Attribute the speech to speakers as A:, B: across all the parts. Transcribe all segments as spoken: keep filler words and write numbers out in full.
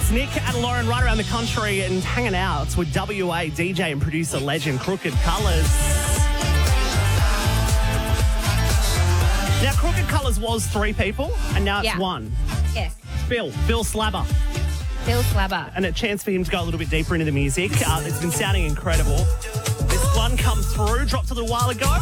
A: It's Nick and Lauren right around the country and hanging out with W A D J and producer legend Crooked Colours. Now, Crooked Colours was three people, and now it's
B: Yeah.
A: one.
B: Yes.
A: Phil, Phil Slabber.
B: Phil Slabber.
A: And a chance for him to go a little bit deeper into the music. Uh, it's been sounding incredible. This one come through, dropped a little while ago.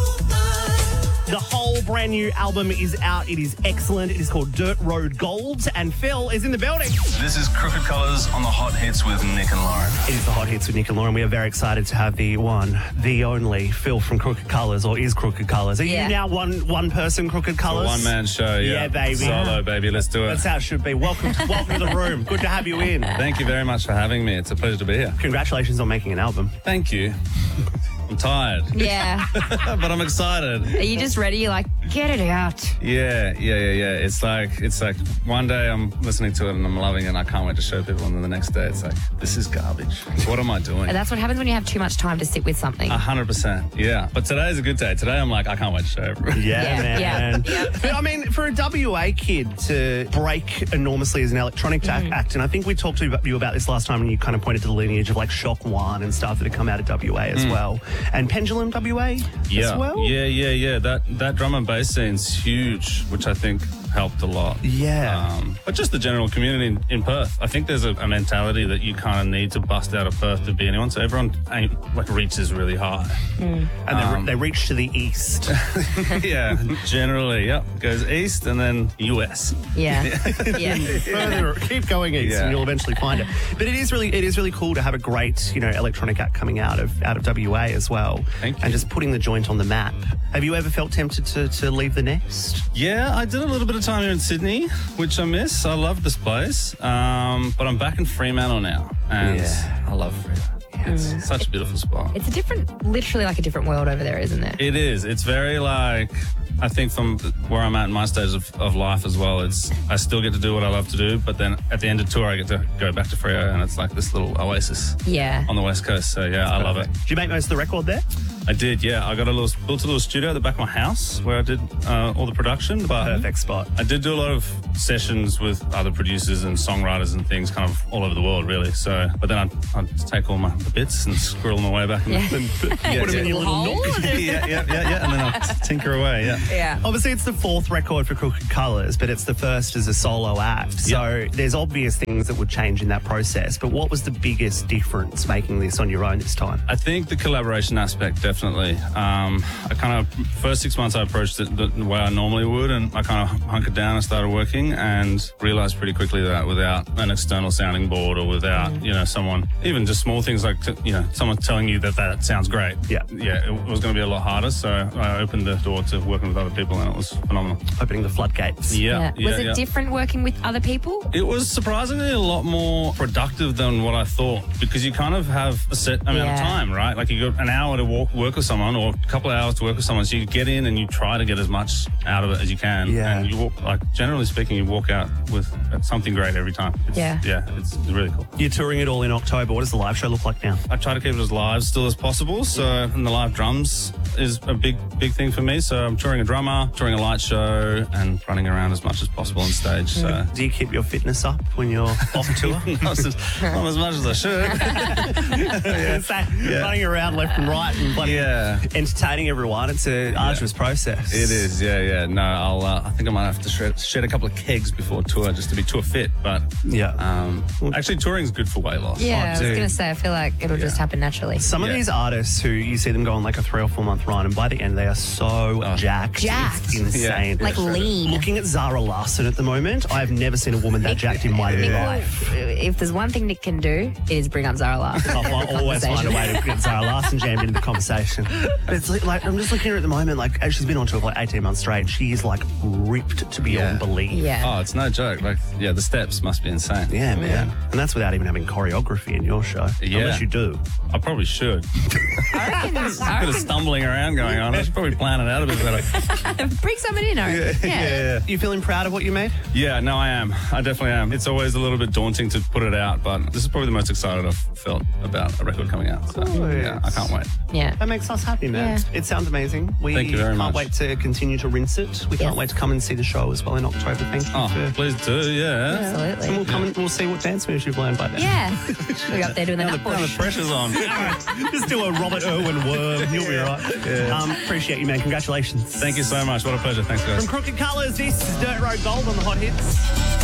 A: The whole brand new album is out. It is excellent. It is called Dirt Road Gold, and Phil is in the building.
C: This is Crooked Colours on the Hot Hits with Nick and Lauren.
A: It is the Hot Hits with Nick and Lauren. We are very excited to have the one, the only Phil from Crooked Colours, or is Crooked Colours. Are
B: Yeah.
A: you now one one person Crooked Colours?
D: One man show, yeah.
A: Yeah, baby.
D: Solo, baby. Let's do it.
A: That's how it should be. Welcome to, welcome to the room. Good to have you in.
D: Thank you very much for having me. It's a pleasure to be here.
A: Congratulations on making an album.
D: Thank you. I'm tired,
B: Yeah.
D: but I'm excited.
B: Are you just ready? You're like, get it out.
D: Yeah, yeah, yeah, yeah. It's like it's like one day I'm listening to it and I'm loving it and I can't wait to show people, and then the next day it's like, this is garbage. What am I doing?
B: And that's what happens when you have too much time to sit with something.
D: A hundred percent, yeah. But today's a good day. Today I'm like, I can't wait to show everyone.
A: Yeah,
B: Yeah,
A: man.
B: yeah.
A: But I mean, for a W A kid to break enormously as an electronic
B: Mm-hmm.
A: act, and I think we talked to you about this last time and you kind of pointed to the lineage of like Shock One and stuff that had come out of W A as well. And Pendulum W A
D: Yeah,
A: as well?
D: yeah, yeah, yeah. That that drum and bass scene's huge, which I think helped a lot.
A: Yeah.
D: Um, but just the general community in, in Perth. I think there's a, a mentality that you kind of need to bust out of Perth to be anyone. So everyone ain't, like reaches really high.
A: And they,
D: Um,
A: they reach to the east.
D: Yeah, generally, yep. Goes east and then U S.
B: Yeah. Yeah.
A: Further, keep going east,
D: Yeah.
A: and you'll eventually find it. But it is really, it is really cool to have a great, you know, electronic act coming out of out of W A as well,
D: Thank you.
A: and just putting the joint on the map. Have you ever felt tempted to to leave the nest?
D: Yeah, I did a little bit of time here in Sydney, which I miss. I love this place. Um, but I'm back in Fremantle now, and
A: Yeah.
D: I love Fremantle. It's such a beautiful spot.
B: It's a different, literally like a different world over there, isn't it?
D: It is. It's very like, I think from where I'm at in my stage of, of life as well, it's I still get to do what I love to do, but then at the end of tour I get to go back to Freo, and it's like this little oasis
B: Yeah.
D: on the west coast. So yeah, I love it.
A: Did you make most of the record there?
D: I did, yeah. I got a little built a little studio at the back of my house where I did uh, all the production. But
A: Perfect spot.
D: I did do a lot of sessions with other producers and songwriters and things, kind of all over the world, really. So, but then I'd, I'd take all my the bits and squirrel them away back.
B: Yeah.
D: And
A: Put them in your little
B: Hole?
A: nook.
D: yeah, yeah, yeah, yeah, and then I'll tinker away. Yeah.
B: Yeah.
A: Obviously, it's the fourth record for Crooked Colours, but it's the first as a solo act. So there's obvious things that would change in that process. But what was the biggest difference making this on your own this time?
D: I think the collaboration aspect, definitely. Um, I kind of, first six months I approached it the, the way I normally would, and I kind of hunkered down and started working and realized pretty quickly that without an external sounding board or without,
A: Mm.
D: you know, someone, even just small things like, t- you know, someone telling you that that sounds great.
A: Yeah.
D: Yeah, it was going to be a lot harder. So I opened the door to working with other people, and it was phenomenal.
A: Opening the floodgates.
D: Yeah.
B: Yeah. Was
D: yeah,
B: it
D: yeah.
B: different working with other people?
D: It was surprisingly a lot more productive than what I thought, because you kind of have a set amount
B: Yeah.
D: of time, right? Like you got an hour to walk, work with someone, or a couple of hours to work with someone. So you get in and you try to get as much out of it as you can.
A: Yeah.
D: And you walk, like generally speaking, you walk out with something great every time. It's,
B: Yeah.
D: Yeah, it's really cool.
A: You're touring it all in October. What does the live show look like now?
D: I try to keep it as live still as possible. So, and the live drums is a big, big thing for me. So I'm touring a drummer, touring a light show, and running around as much as possible on stage. So.
A: Do you keep your fitness up when you're off tour?
D: Not as, not as much as I should.
A: yeah. Running around left and right and bloody
D: Yeah.
A: entertaining everyone. It's an arduous process.
D: It is, yeah, yeah. No, I'll. Uh, I think I might have to shred, shed a couple of kegs before tour just to be tour fit. But
A: Yeah.
D: um, actually, touring's good for weight loss.
B: Yeah, I was
A: dude.
B: going to say, I feel like it'll just happen naturally.
A: Some of
D: Yeah.
A: these artists who you see them go on like a three or four month run, and by the end they are so jacked.
B: Jacked.
A: It's insane.
D: Yeah.
B: Like lean.
A: Looking at Zara Larsson at the moment, I have never seen a woman that jacked in my
B: Nick will-
A: life.
B: if there's one thing Nick can do, it is bring up Zara Larsson.
A: I'll fi- always find a way to get Zara Larsson jammed into the conversation. But it's like, like I'm just looking at her at the moment, like as she's been on tour for like eighteen months straight, she is like ripped to beyond
D: Yeah.
A: belief.
B: Yeah.
D: Oh, it's no joke. Like, yeah, the steps must be insane.
A: Yeah, man. And that's without even having choreography in your show.
D: Yeah.
A: Unless you do.
D: I probably should.
B: I reckon, I
D: Bit of
B: reckon
D: stumbling around going on. I should probably plan it out a bit better.
B: bring someone in, I reckon. Yeah.
D: yeah.
A: You feeling proud of what you made?
D: Yeah, no, I am. I definitely am. It's always a little bit daunting to put it out, but this is probably the most excited I've felt about a record coming out. So, yeah, I can't wait.
B: Yeah.
A: That makes us happy, man.
B: Yeah.
A: It sounds amazing. We
D: Thank you very
A: can't
D: much.
A: wait to continue to rinse it. We can't
B: Yes.
A: wait to come and see the show as well in October. Thank you
D: Oh,
A: for
D: please do. Yeah.
B: Absolutely.
A: And we'll come and we'll see what dance moves you've learned by then.
B: Yeah. We'll go up there doing the
D: Now the,
B: nut
D: now the
B: bush.
D: pressure's on.
A: Just do a Robert Irwin worm. You'll be right. Um, appreciate you, man. Congratulations.
D: Thank you so much. What a pleasure. Thanks, guys.
A: From Crooked Colours, this is Dirt Road Gold on the Hot Hits.